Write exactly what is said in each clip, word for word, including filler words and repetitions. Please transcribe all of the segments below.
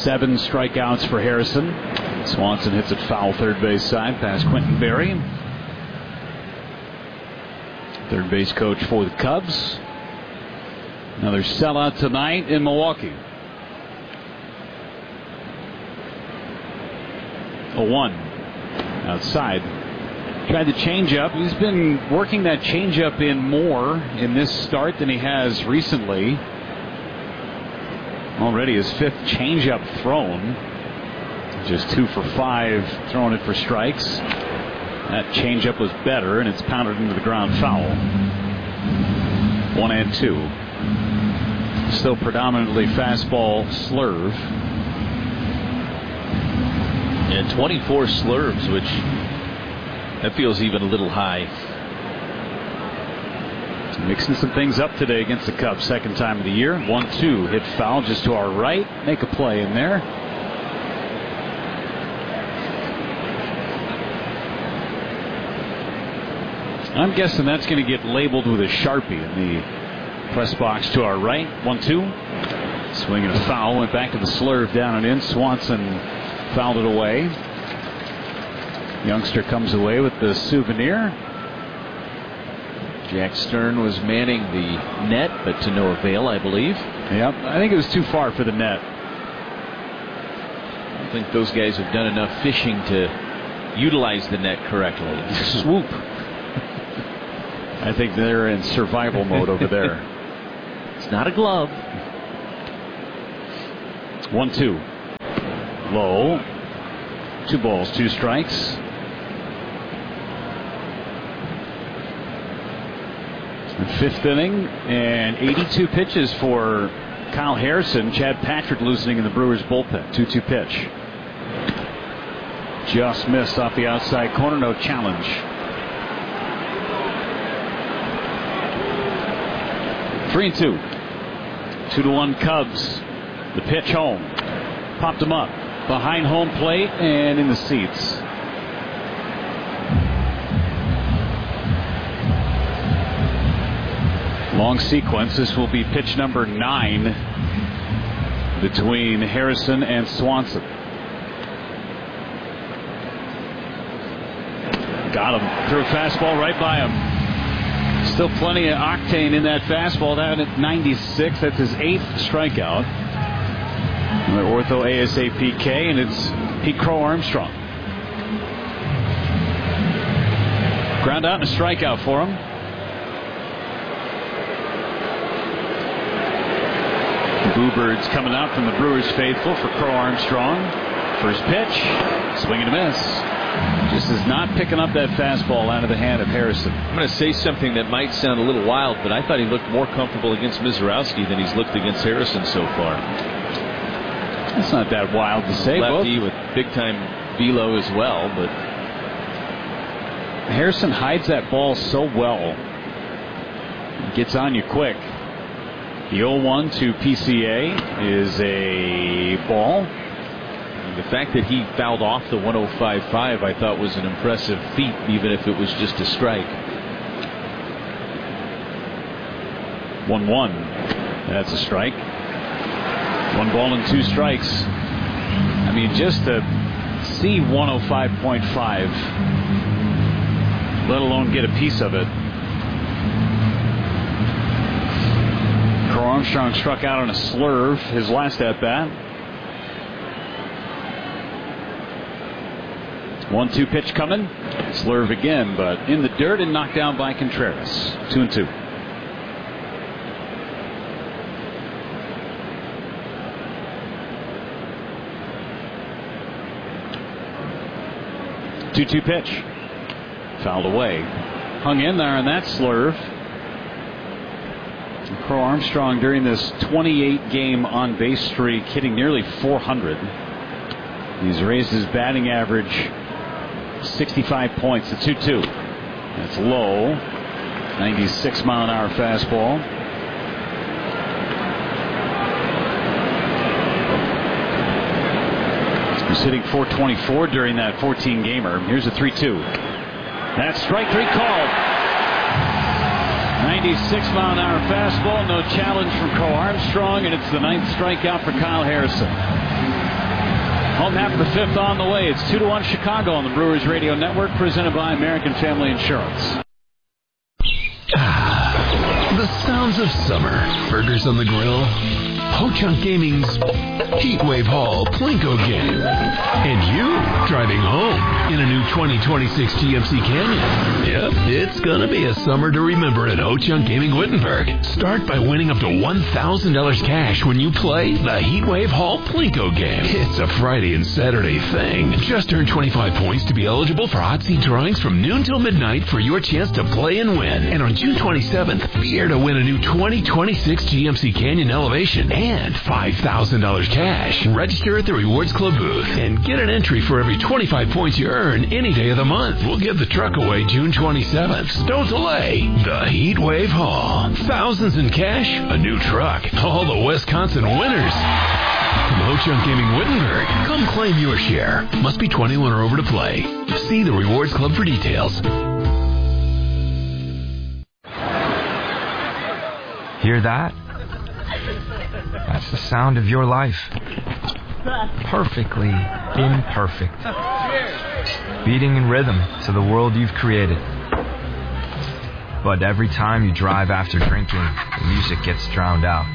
Seven strikeouts for Harrison. Swanson hits it foul third base side past Quentin Berry. Third base coach for the Cubs. Another sellout tonight in Milwaukee. oh one outside. Tried the changeup. He's been working that changeup in more in this start than he has recently. Already his fifth changeup thrown. Just two for five throwing it for strikes. That changeup was better, and it's pounded into the ground foul. One and two. Still predominantly fastball slurve. And twenty-four slurves, which that feels even a little high. Mixing some things up today against the Cubs. Second time of the year. one two hit foul just to our right. Make a play in there. I'm guessing that's going to get labeled with a Sharpie in the press box to our right. one two. Swinging a foul. Went back to the slurve down and in. Swanson fouled it away. Youngster comes away with the souvenir. Jack Stern was manning the net, but to no avail, I believe. Yep, I think it was too far for the net. I don't think those guys have done enough fishing to utilize the net correctly. Swoop. I think they're in survival mode over there. It's not a glove. one two. Low. Two balls, two strikes. Fifth inning and eighty-two pitches for Kyle Harrison. Chad Patrick loosening in the Brewers bullpen. two two pitch. Just missed off the outside corner. No challenge. Three and two. Two to one Cubs. The pitch home. Popped him up. Behind home plate and in the seats. Long sequence. This will be pitch number nine between Harrison and Swanson. Got him. Threw a fastball right by him. Still plenty of octane in that fastball. Down at ninety-six. That's his eighth strikeout. The Ortho A S A P K, and it's Pete Crow Armstrong. Ground out and a strikeout for him. Bluebirds coming out from the Brewers faithful for Crow Armstrong. First pitch, swing and a miss. Just is not picking up that fastball out of the hand of Harrison. I'm going to say something that might sound a little wild, but I thought he looked more comfortable against Mizorowski than he's looked against Harrison so far. That's not that wild to say. Lefty with big time velo as well, but Harrison hides that ball so well. Gets on you quick. The oh one to P C A is a ball. And the fact that he fouled off the one oh five point five I thought was an impressive feat, even if it was just a strike. one one. That's a strike. One ball and two strikes. I mean, just to see one oh five point five, let alone get a piece of it. Armstrong struck out on a slurve his last at bat. one two pitch coming. Slurve again, but in the dirt and knocked down by Contreras. Two and two. two two pitch. Fouled away. Hung in there on that slurve. Crow Armstrong during this twenty-eight game on base streak hitting nearly four hundred. He's raised his batting average sixty-five points to two two. That's low. ninety-six mile an hour fastball. He's hitting four twenty-four during that fourteen gamer. Here's a three two. That's strike three called. ninety-six mile an hour fastball, no challenge from Crow Armstrong, and it's the ninth strikeout for Kyle Harrison. Home half of the fifth on the way. It's two to one Chicago on the Brewers Radio Network, presented by American Family Insurance. Ah, the sounds of summer. Burgers on the grill. Ho-Chunk Gaming's Heatwave Hall Plinko game. And you driving home in a new twenty twenty-six G M C Canyon. Yep, it's gonna be a summer to remember at Ho-Chunk Gaming Wittenberg. Start by winning up to one thousand dollars cash when you play the Heatwave Hall Plinko game. It's a Friday and Saturday thing. Just earn twenty-five points to be eligible for hot seat drawings from noon till midnight for your chance to play and win. And on June twenty-seventh, be here to win a new twenty twenty-six G M C Canyon Elevation and five thousand dollars cash. Register at the Rewards Club booth and get an entry for every twenty-five points you earn any day of the month. We'll give the truck away June twenty-seventh. Don't delay. The Heatwave Hall. Thousands in cash, a new truck. All the Wisconsin winners. From Ho-Chunk Gaming Wittenberg, come claim your share. Must be twenty-one or over to play. See the Rewards Club for details. Hear that? That's the sound of your life. Perfectly imperfect. Beating in rhythm to the world you've created. But every time you drive after drinking, the music gets drowned out.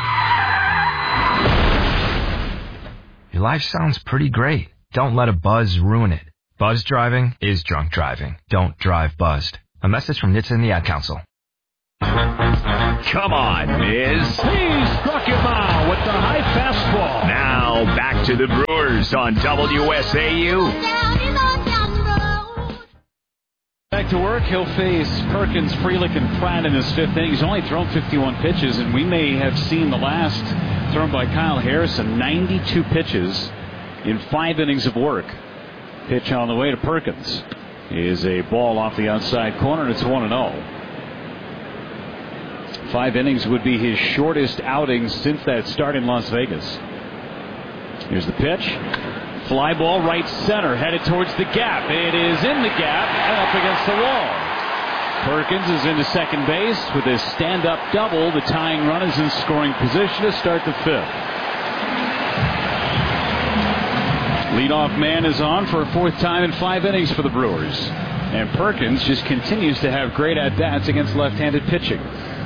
Your life sounds pretty great. Don't let a buzz ruin it. Buzz driving is drunk driving. Don't drive buzzed. A message from N H T S A and the Ad Council. Come on, Miz. He struck him out with the high fastball. Now back to the Brewers on W S A U. Back to work. He'll face Perkins, Frelick, and Pratt in his fifth inning. He's only thrown fifty-one pitches, and we may have seen the last thrown by Kyle Harrison, ninety-two pitches in five innings of work. Pitch on the way to Perkins is a ball off the outside corner, and it's one and oh. Five innings would be his shortest outing since that start in Las Vegas. Here's the pitch. Fly ball right center, headed towards the gap. It is in the gap and up against the wall. Perkins is into second base with his stand-up double. The tying run is in scoring position to start the fifth. Leadoff man is on for a fourth time in five innings for the Brewers. And Perkins just continues to have great at-bats against left-handed pitching.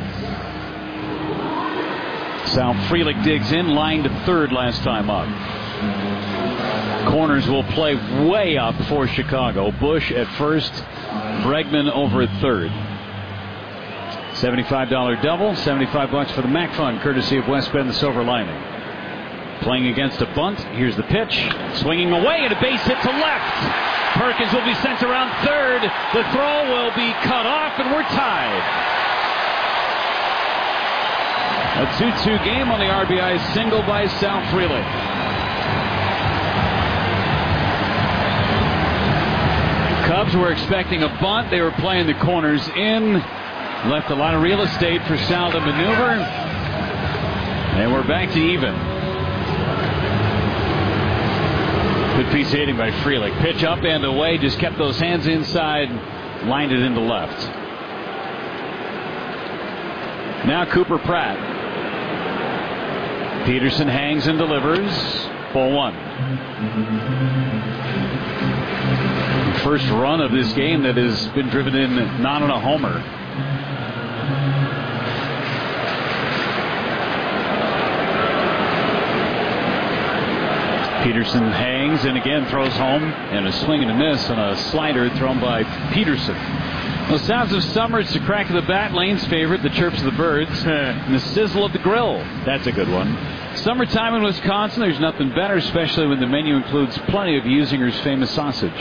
Sal Frelick digs in, line to third last time up. Corners will play way up for Chicago. Bush at first, Bregman over at third. seventy-five dollars double, seventy-five bucks for the Mac Fund, courtesy of West Bend, the Silver Lining. Playing against a bunt. Here's the pitch. Swinging away and a base hit to left. Perkins will be sent around third. The throw will be cut off, and we're tied. A two two game on the R B I single by Sal Frelick. Cubs were expecting a bunt. They were playing the corners in. Left a lot of real estate for Sal to maneuver. And we're back to even. Good piece of hitting by Frelick. Pitch up and away. Just kept those hands inside. Lined it into left. Now Cooper Pratt. Peterson hangs and delivers. Ball one. First run of this game that has been driven in not on a homer. Peterson hangs and again throws home, and a swing and a miss on a slider thrown by Peterson. The sounds of summer, it's the crack of the bat, Lane's favorite, the chirps of the birds, and the sizzle of the grill. That's a good one. Summertime in Wisconsin, there's nothing better, especially when the menu includes plenty of Usinger's famous sausage.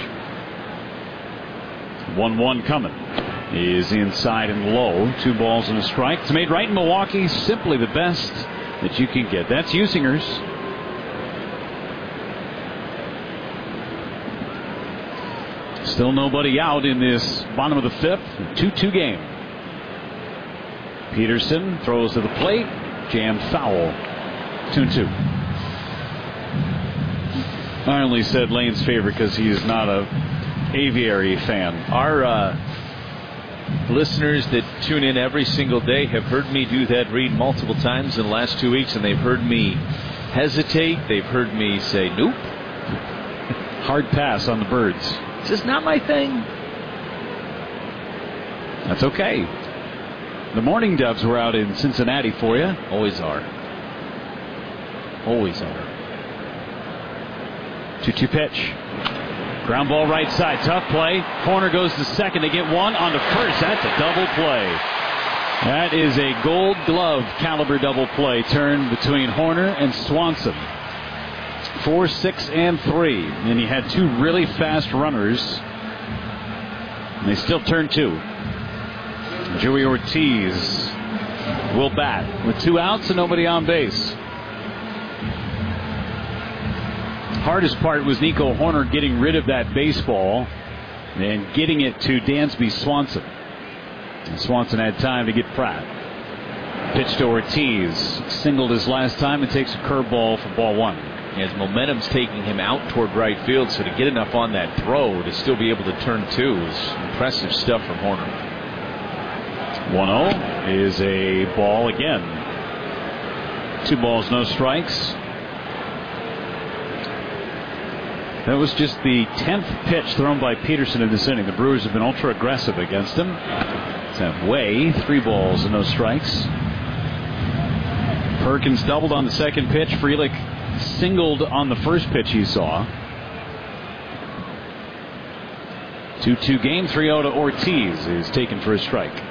one one coming. Is inside and low. Two balls and a strike. It's made right in Milwaukee. Simply the best that you can get. That's Usinger's. Still nobody out in this bottom of the fifth. two two game. Peterson throws to the plate. Jammed foul. two two. I only said Lane's favorite because he is not a aviary fan. Our uh, listeners that tune in every single day have heard me do that read multiple times in the last two weeks, and they've heard me hesitate. They've heard me say nope. Hard pass on the Birds. It's just not my thing. That's okay. The Morning Doves were out in Cincinnati for you. Always are. Always are. two two pitch. Ground ball right side. Tough play. Horner goes to second. They get one on to first. That's a double play. That is a Gold Glove caliber double play turn between Horner and Swanson. Four, six, and three. And he had two really fast runners. And they still turn two. Joey Ortiz will bat with two outs and nobody on base. Hardest part was Nico Horner getting rid of that baseball and getting it to Dansby Swanson. And Swanson had time to get Pratt. Pitch to Ortiz. Singled his last time and takes a curveball for ball one. His momentum's taking him out toward right field, so to get enough on that throw to still be able to turn two is impressive stuff from Horner. one oh is a ball again. Two balls, no strikes. That was just the tenth pitch thrown by Peterson in this inning. The Brewers have been ultra aggressive against him. It's that way. Three balls and no strikes. Perkins doubled on the second pitch. Frelick singled on the first pitch he saw. two two game. three oh to Ortiz is taken for a strike.